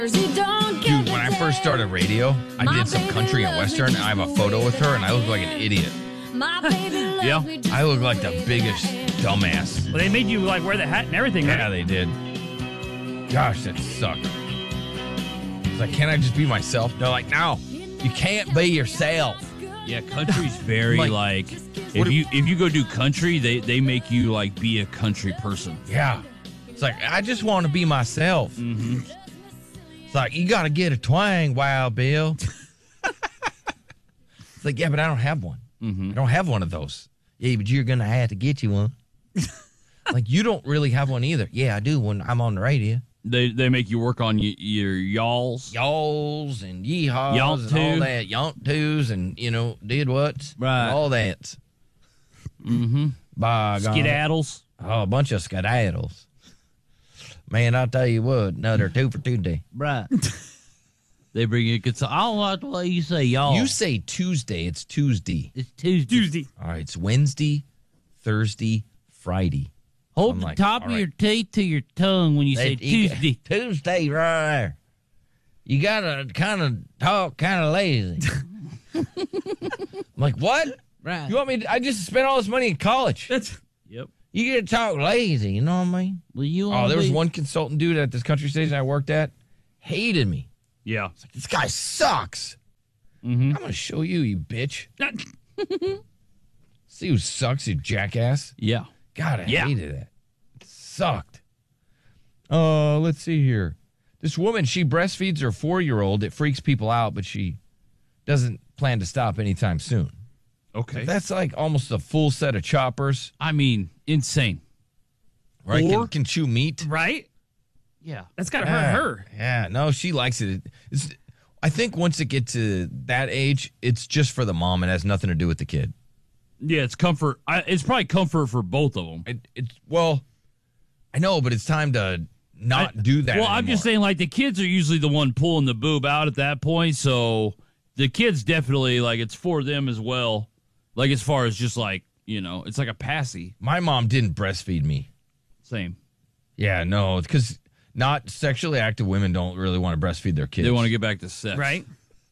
Dude, when I first started radio, I did some country and western. I have a photo with her, and I look like an idiot. Yeah. I look like the biggest dumbass. Well, they made you like wear the hat and everything, right? Yeah, they did. Gosh, that sucked. It's like, can't I just be myself? They're like, no, you can't be yourself. Yeah, country's very like if you go do country, they make you like be a country person. Yeah. It's like, I just want to be myself. Mm-hmm. It's like, you got to get a twang, Wild Bill. It's like, yeah, but I don't have one. Mm-hmm. I don't have one of those. Yeah, but you're going to have to get you one. Like, you don't really have one either. Yeah, I do when I'm on the radio. They make you work on your y'alls. Y'alls and yeehaws Y'all and all that. Yonk twos and, did what? Right. All that. Mm-hmm. By God. Skedaddles. Oh, a bunch of skedaddles. Man, I'll tell you what, another 2 for Tuesday. Right. They bring you good. I don't like the way you say y'all. You say Tuesday, it's Tuesday. It's Tuesday. All right, it's Wednesday, Thursday, Friday. Hold I'm the like, top all of right. your teeth to your tongue when you say Tuesday. Tuesday, right there. You got to kind of talk kind of lazy. I'm like, what? Right. You want me to, I just spent all this money in college. Yep. You get to talk lazy, you know what I mean? Well, there was one consultant dude at this country station I worked at, hated me. Yeah. It's like, this guy sucks. Mm-hmm. I'm going to show you, you bitch. See who sucks, you jackass. Yeah. God, I hated that. It sucked. Let's see here. This woman, she breastfeeds her 4-year-old. It freaks people out, but she doesn't plan to stop anytime soon. Okay. That's like almost a full set of choppers. I mean, insane. Right? Or- Can chew meat. Right? Yeah. That's got to hurt her. Yeah, no, she likes it. I think once it gets to that age, it's just for the mom. It has nothing to do with the kid. Yeah, it's comfort. It's probably comfort for both of them. Well, I know, but it's time to not do that Well, anymore. I'm just saying, like, the kids are usually the one pulling the boob out at that point, so the kids definitely, like, it's for them as well. Like, as far as just, like, it's like a passy. My mom didn't breastfeed me. Same. Yeah, no, because not sexually active women don't really want to breastfeed their kids. They want to get back to sex. Right?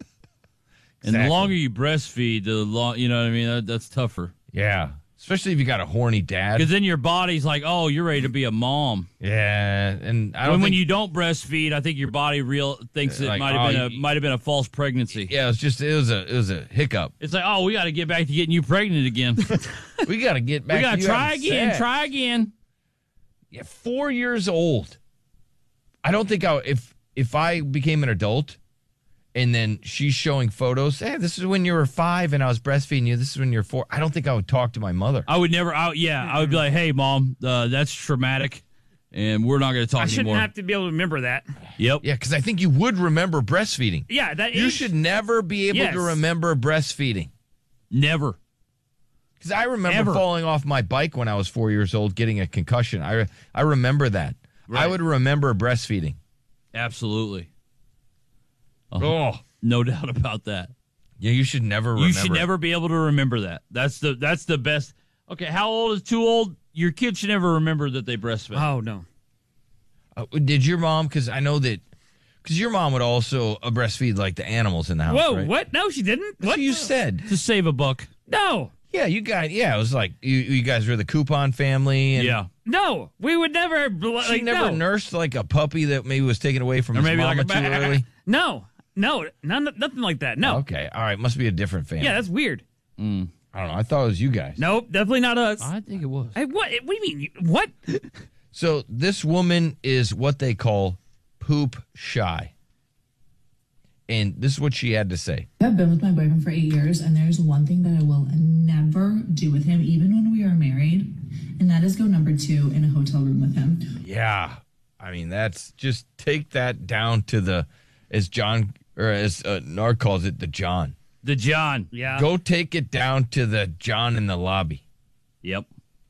And the longer you breastfeed, the long, you know what I mean? That's tougher. Yeah, especially if you got a horny dad. Because then your body's like, oh, you're ready to be a mom. Yeah, and I don't when you don't breastfeed, I think your body thinks it Like, might have been a false pregnancy. Yeah, it was a hiccup. It's like, oh, we got to get back to getting you pregnant again. We got to get back. We got to to you try having again. sex. Try again. Yeah, 4 years old. I don't think if I became an adult, and then she's showing photos. Hey, this is when you were 5 and I was breastfeeding you. This is when you're 4. I don't think I would talk to my mother. I would never. I would be like, hey, mom, that's traumatic, and we're not going to talk I shouldn't anymore. have to be able to remember that. Yep. Yeah, because I think you would remember breastfeeding. Yeah, that You age- should never be able Yes. to remember breastfeeding. Never. Because I remember Ever. falling off my bike when I was 4 years old, getting a concussion. I remember that. Right. I would remember breastfeeding. Absolutely. Oh, No doubt about that. yeah, you should never remember. You should never be able to remember that. That's the best. Okay, how old is too old? Your kid should never remember that they breastfed. Oh, no. Did your mom? Because I know that. Because your mom would also breastfeed like the animals in the house. Whoa, right? what? No, she didn't. That's What? what you said? To save a buck. No. Yeah, you guys. Yeah, it was like you guys were the coupon family. And Yeah. No. We would never. She never nursed like a puppy that maybe was taken away from Or his maybe mama like a too early. No. Nothing like that. No. Okay, all right, must be a different family. Yeah, that's weird. I don't know. I thought it was you guys. Nope, definitely not us. I think it was. Hey, what? What do you mean? What? So this woman is what they call poop shy. And this is what she had to say. I've been with my boyfriend for 8 years, and there's one thing that I will never do with him, even when we are married, and that is go number 2 in a hotel room with him. Yeah. I mean, that's just take that down to the, as John, or as Nard calls it, the John. The John. Yeah. Go take it down to the John in the lobby. Yep.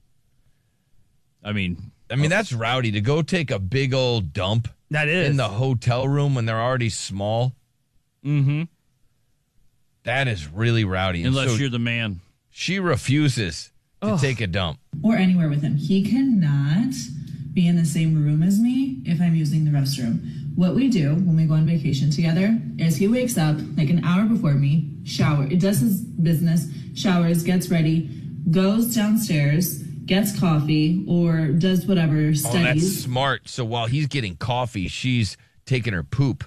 I mean, That's rowdy to go take a big old dump That is. in the hotel room when they're already small. mm-hmm. That is really rowdy. And Unless so you're the man. she refuses to take a dump. Or anywhere with him. He cannot be in the same room as me if I'm using the restroom. What we do when we go on vacation together is he wakes up like an hour before me, it does his business, showers, gets ready, goes downstairs, gets coffee, or does whatever, Oh, studies. that's smart. So while he's getting coffee, she's taking her poop.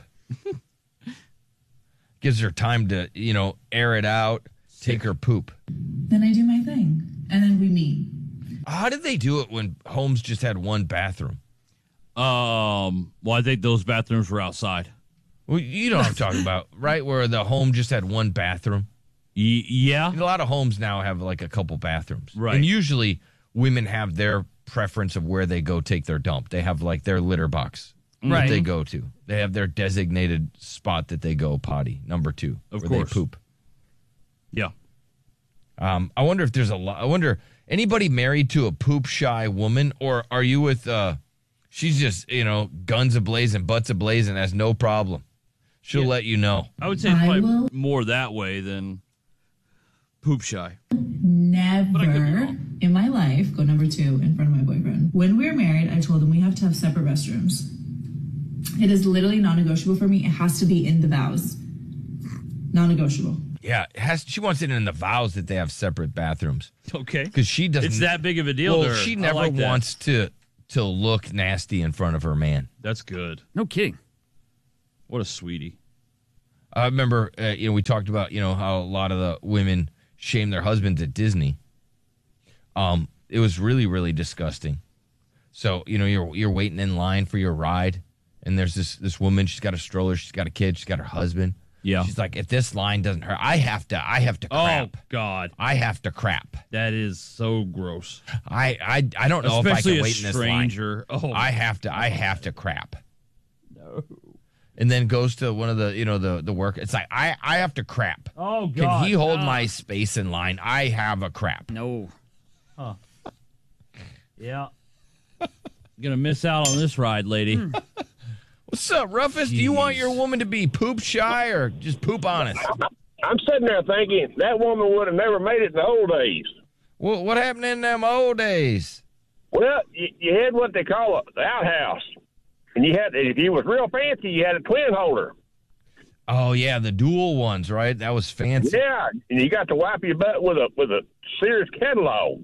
Gives her time to, air it out, take her poop. Then I do my thing, and then we meet. How did they do it when homes just had one bathroom? Well, I think those bathrooms were outside. Well, you know what I'm talking about, right? Where the home just had one bathroom. Yeah. A lot of homes now have like a couple bathrooms. Right. And usually women have their preference of where they go take their dump. They have like their litter box that Right. they go to. They have their designated spot that they go potty, number 2, Of where course. they poop. Yeah. I wonder if there's I wonder, anybody married to a poop shy woman, or are you with, she's just, guns a-blazing, butts a-blazing, has no problem. She'll let you know. I would say it's probably more that way than poop shy. Never in my life go number 2 in front of my boyfriend. When we were married, I told him we have to have separate restrooms. It is literally non-negotiable for me. It has to be in the vows. Non-negotiable. Yeah, she wants it in the vows that they have separate bathrooms. Okay. Because she doesn't. It's that big of a deal to Well, her. she I never like that. wants to look nasty in front of her man. That's good. No kidding. What a sweetie. I remember, we talked about, how a lot of the women shame their husbands at Disney. It was really, really disgusting. So, you're waiting in line for your ride, and there's this woman. She's got a stroller. She's got a kid. She's got her husband. Yeah. She's like, if this line doesn't hurt, I have to crap. Oh, God. I have to crap. That is so gross. I don't know Especially if I can a wait in this stranger. line. Oh, I have to crap. No. And then goes to one of the the work. It's like I have to crap. Oh, Can God. he hold my space in line? I have a crap. No. Yeah. Gonna miss out on this ride, lady. What's up, Rufus? Do you want your woman to be poop shy or just poop honest? I'm sitting there thinking that woman would have never made it in the old days. Well, what happened in them old days? Well, you had what they call the outhouse. And you had, if you was real fancy, you had a twin holder. Oh yeah, the dual ones, right? That was fancy. Yeah, and you got to wipe your butt with a Sears catalog.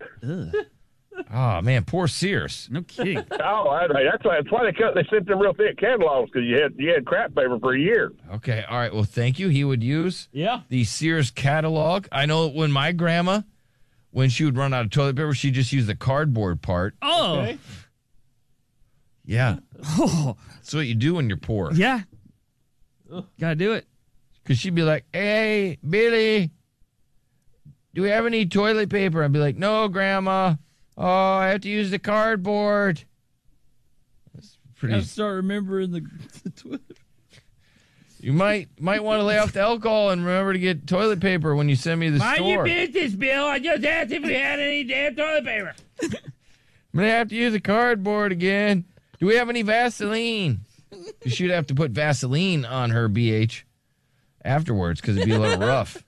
Oh man, poor Sears. No kidding. Oh, that's why they sent them real thick catalogs, because you had crap paper for a year. Okay, all right. Well, thank you. He would use the Sears catalog. I know when my grandma, when she would run out of toilet paper, she'd just use the cardboard part. Oh. Okay. Yeah, Oh. that's what you do when you're poor. Yeah. Gotta do it. Because she'd be like, "Hey, Billy, do we have any toilet paper?" I'd be like, "No, Grandma. Oh, I have to use the cardboard." That's pretty. Gotta start remembering the Twitter. You might want to lay off the alcohol and remember to get toilet paper when you send me to the Mind store. your business, Bill. I just asked if we had any damn toilet paper. I'm gonna have to use the cardboard again. Do we have any Vaseline? She'd have to put Vaseline on her BH afterwards because it'd be a little rough.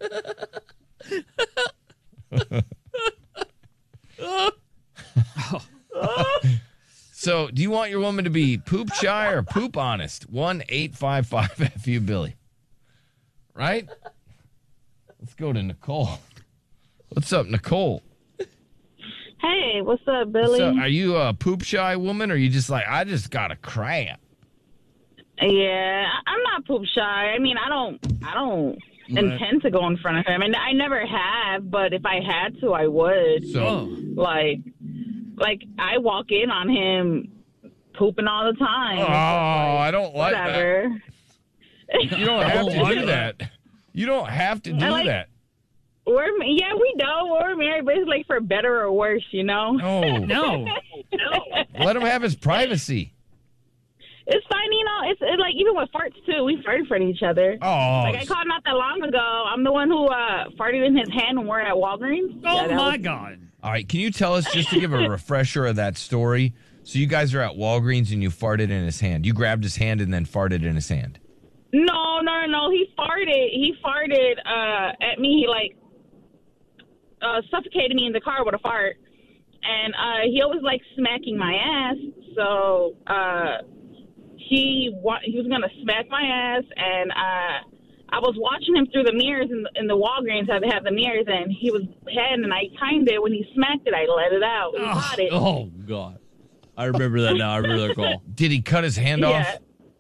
So, do you want your woman to be poop shy or poop honest? 1-855-FU Billy. Right? Let's go to Nicole. What's up, Nicole? Hey, what's up, Billy? So, are you a poop shy woman, or are you just like, I just got a crap? Yeah, I'm not poop shy. I mean, I don't intend to go in front of him, and I never have. But if I had to, I would. So, Like I walk in on him pooping all the time. oh, I don't like Whatever. that. You don't have to do that. You don't have to do that. We know we're married, but it's like for better or worse, you know. No, No. let him have his privacy. It's fine, you know. It's like even with farts too. We fart in front of each other. Oh, Like I caught not that long ago. I'm the one who farted in his hand when we're at Walgreens. Oh, that my was- God. all right. Can you tell us, just to give a refresher of that story? So you guys are at Walgreens and you farted in his hand. You grabbed his hand and then farted in his hand. No. He farted at me. He like suffocated me in the car with a fart, and he always like smacking my ass. So he was gonna smack my ass, and I was watching him through the mirrors in the Walgreens. How they have the mirrors, and he was heading, and I timed it. When he smacked it, I let it out. He caught it. Oh, God. I remember that now. I remember that call. Did he cut his hand off?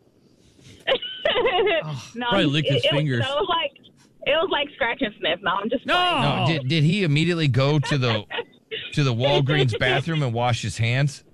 No, Probably licked his fingers. It was like scratch and sniff. No, I'm just No. playing. No. Did he immediately go to the Walgreens bathroom and wash his hands?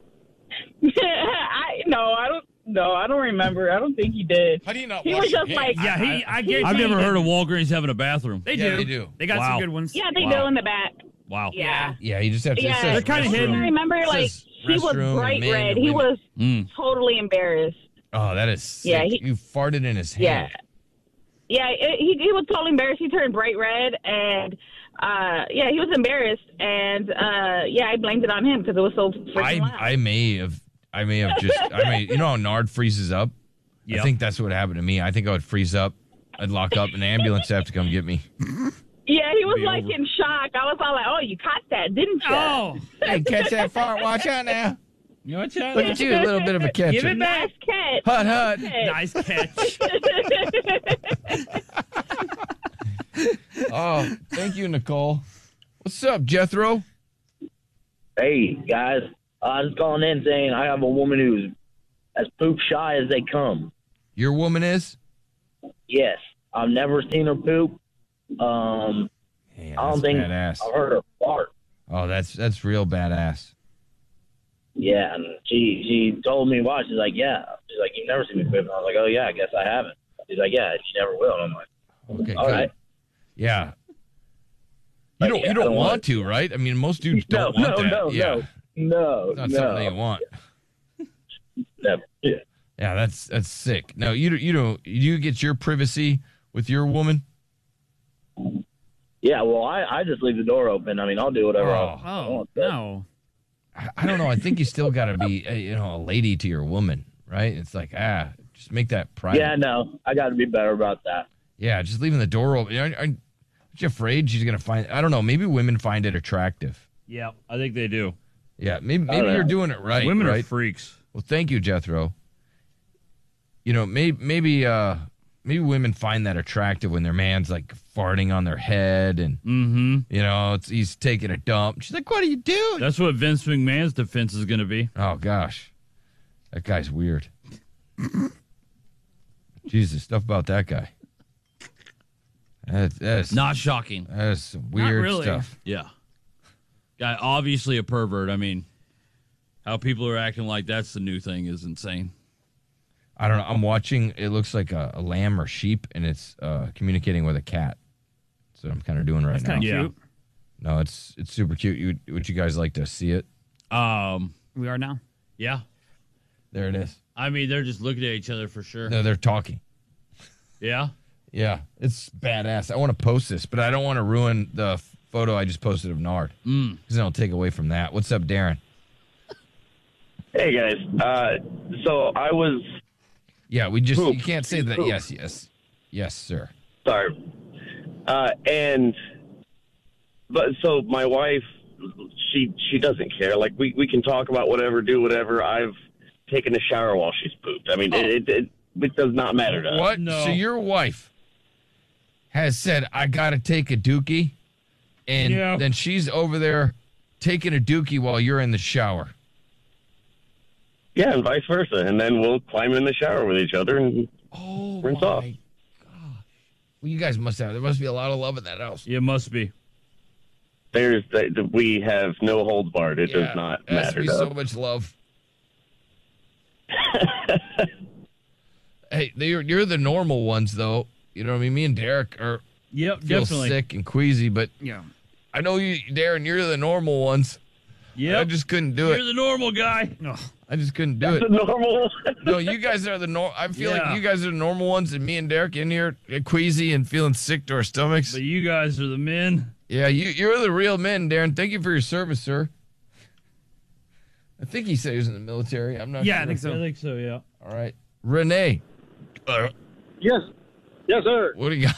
I don't remember. I don't think he did. How do you not? He wash was your just hands? like, I guarantee I've never you heard of didn't. Walgreens having a bathroom. They Yeah, do. they do. They got Wow. some good ones. yeah, they Wow. do in the back. Wow. Yeah. Yeah, you just have to. Yeah, It says They're kinda restroom. hidden. I remember, It like, says he was restroom and bright men red. and He women. was totally embarrassed. Oh, that is sick. Yeah, You farted in his Yeah. hand. Yeah, he was totally embarrassed. He turned bright red, and he was embarrassed, and I blamed it on him because it was so freaking loud. I may have just you know how Nard freezes up? I Yep. think that's what happened to me. I think I would freeze up, I'd lock up, and the ambulance would have to come get me. Yeah, he was Be like over. in shock. I was all like, "Oh, you caught that, didn't you?" Oh, Hey, catch that fart. Watch out now. you watch out. Look at you, a little bit of a catcher. Give it back. Nice catch. Hut, hut. Nice catch. Oh, thank you, Nicole. What's up, Jethro? Hey, guys. I was calling in saying I have a woman who's as poop shy as they come. Your woman is? Yes. I've never seen her poop. Yeah, I that's don't think badass. I've heard her fart. Oh, that's real badass. Yeah, and she told me why. She's like, yeah. She's like, you've never seen me poop. And I was like, oh, yeah, I guess I haven't. She's like, yeah, you never will. And I'm like, Okay, all good. right. Yeah. Like, You I don't don't want want to, right? I mean, most dudes No, don't want that. no, yeah. no, It's not something you want. no. Yeah. Yeah, that's sick. No, you don't. You get your privacy with your woman. Yeah, well, I just leave the door open. I mean, I'll do whatever I Oh, want. no. I don't know. I think you still got to be, a lady to your woman, right? It's like, just make that private. Yeah, no, I got to be better about that. Yeah, just leaving the door open. Aren't you afraid she's gonna find? I don't know. Maybe women find it attractive. Yeah, I think they do. Yeah, maybe know. you're doing it right. Women right? are freaks. Well, thank you, Jethro. Maybe women find that attractive when their man's like farting on their head and he's taking a dump. She's like, "What are you doing?" That's what Vince McMahon's defense is going to be. Oh gosh, that guy's weird. Jesus, stuff about that guy. That's Not shocking. That's some weird really. stuff. Yeah. Guy, obviously a pervert. I mean, how people are acting like that's the new thing is insane. I don't know. I'm watching. It looks like a lamb or sheep, and it's communicating with a cat. That's what I'm kind of doing right That's now. kind of Yeah. cute. No, it's super cute. Would you guys like to see it? We are now. Yeah. There it is. I mean, they're just looking at each other for sure. No, they're talking. Yeah. Yeah, it's badass. I want to post this, but I don't want to ruin the photo I just posted of Nard because then I'll take away from that. What's up, Darren? Hey guys, so I was Yeah, we just Poop. you can't say that. Poop. Yes, sir. sorry, so my wife, she doesn't care. Like we can talk about whatever, do whatever. I've taken a shower while she's pooped. I mean, it does not matter to us. What? No. So your wife has said, "I got to take a dookie," and Yeah. then she's over there taking a dookie while you're in the shower. Yeah, and vice versa, and then we'll climb in the shower with each other and Oh rinse my off. gosh! Well, you guys must have. There must be a lot of love in that house. It must be. We have no holds barred. It does not there has to matter be to so us. much love. Hey, you're the normal ones, though. You know what I mean? Me and Derek feel Definitely. sick and queasy, but Yeah. I know you, Darren. You're the normal ones. Yep. I just couldn't do You're it. the normal guy. I just couldn't do The it. normal. No, you guys are the normal. I feel Yeah. like you guys are the normal ones, and me and Derek in here queasy and feeling sick to our stomachs. But you guys are the men. Yeah, you're the real men, Darren. Thank you for your service, sir. I think he said he was in the military. I'm not Yeah, sure. I think so. I think so, yeah. All right. Renee, Yes, sir. what do you got?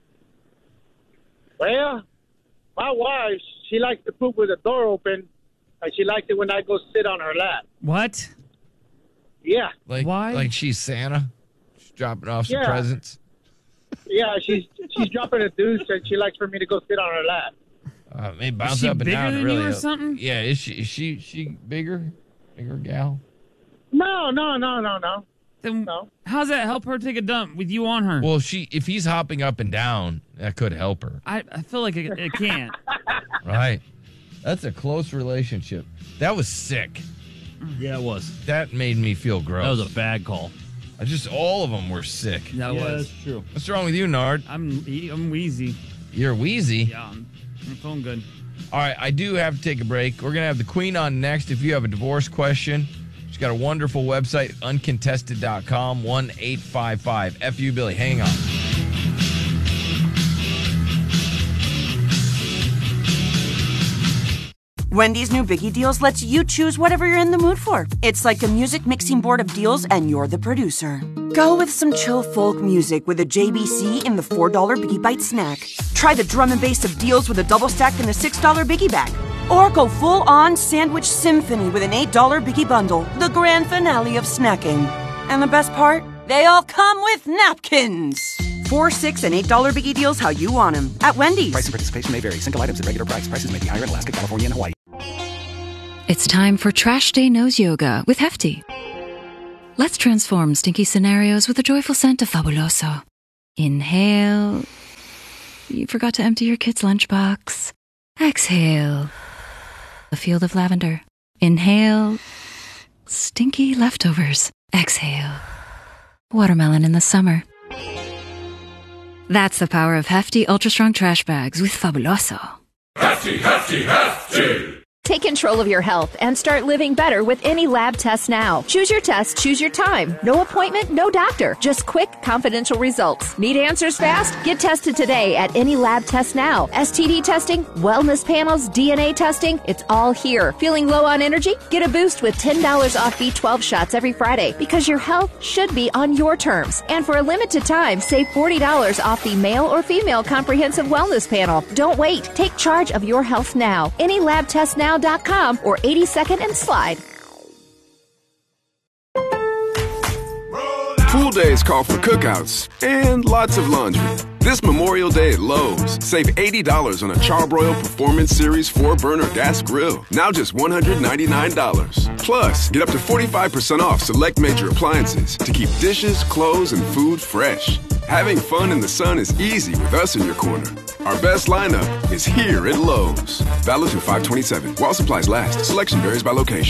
Well, my wife, she likes to poop with the door open, and she likes it when I go sit on her lap. What? Yeah. Like, Why? Like she's Santa? She's dropping off some Yeah. presents? Yeah, she's dropping a deuce, and she likes for me to go sit on her lap. Maybe bounce she up and bigger down. than Really you or something? Yeah, is she bigger? Bigger gal? No. Then No. how's that help her take a dump with you on her? Well, if he's hopping up and down, that could help her. I feel like it can't. Right. That's a close relationship. That was sick. Yeah, it was. That made me feel gross. That was a bad call. All of them were sick. That was. true. What's wrong with you, Nard? I'm wheezy. You're wheezy. Yeah, I'm feeling good. All right, I do have to take a break. We're going to have the Queen on next. If you have a divorce question, she's got a wonderful website, uncontested.com, 1-855-FU-BILLY. Hang on. Wendy's new Biggie Deals lets you choose whatever you're in the mood for. It's like a music mixing board of deals, and you're the producer. Go with some chill folk music with a JBC in the $4 Biggie Bite snack. Try the drum and bass of deals with a double stack in the $6 Biggie Bag. Or go full-on sandwich symphony with an $8 Biggie Bundle, the grand finale of snacking. And the best part? They all come with napkins. $4, $6, and $8 Biggie Deals how you want them. At Wendy's. Price and participation may vary. Single items at regular price. Prices may be higher in Alaska, California, and Hawaii. It's time for Trash Day Nose Yoga with Hefty. Let's transform stinky scenarios with a joyful scent of Fabuloso. Inhale. You forgot to empty your kid's lunchbox. Exhale. A field of lavender. Inhale. Stinky leftovers. Exhale. Watermelon in the summer. That's the power of Hefty Ultra Strong Trash Bags with Fabuloso. Hefty, hefty, hefty! Take control of your health and start living better with any lab test now. Choose your test, choose your time. No appointment, no doctor. Just quick, confidential results. Need answers fast? Get tested today at any lab test now. STD testing, wellness panels, DNA testing, it's all here. Feeling low on energy? Get a boost with $10 off B12 shots every Friday because your health should be on your terms. And for a limited time, save $40 off the male or female comprehensive wellness panel. Don't wait. Take charge of your health now. AnyLabTestNow.com or 82nd and Slide. Pool days call for cookouts and lots of laundry. This Memorial Day at Lowe's, save $80 on a Charbroil Performance Series 4-burner gas grill. Now just $199. Plus, get up to 45% off select major appliances to keep dishes, clothes, and food fresh. Having fun in the sun is easy with us in your corner. Our best lineup is here at Lowe's. Valid through 5/27. While supplies last. Selection varies by location.